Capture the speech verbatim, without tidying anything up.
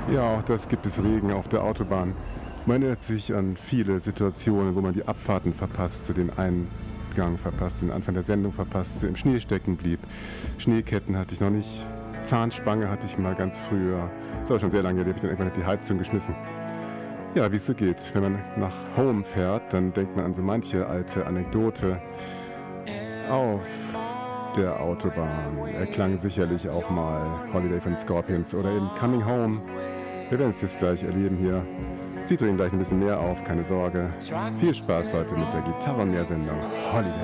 Ja, auch das gibt es Regen auf der Autobahn. Man erinnert sich an viele Situationen, wo man die Abfahrten verpasste, den Eingang verpasste, den Anfang der Sendung verpasste, im Schnee stecken blieb. Schneeketten hatte ich noch nicht. Zahnspange hatte ich mal ganz früher. Das war schon sehr lange, da habe ich dann irgendwann die Heizung geschmissen. Ja, wie es so geht. Wenn man nach Home fährt, dann denkt man an so manche alte Anekdote. Auf der Autobahn erklang sicherlich auch mal Holiday von Scorpions oder eben Coming Home. Wir werden es jetzt gleich erleben hier. Sie drehen gleich ein bisschen mehr auf, keine Sorge. Viel Spaß heute mit der Gitarre- und Mehr-Sendung Holiday.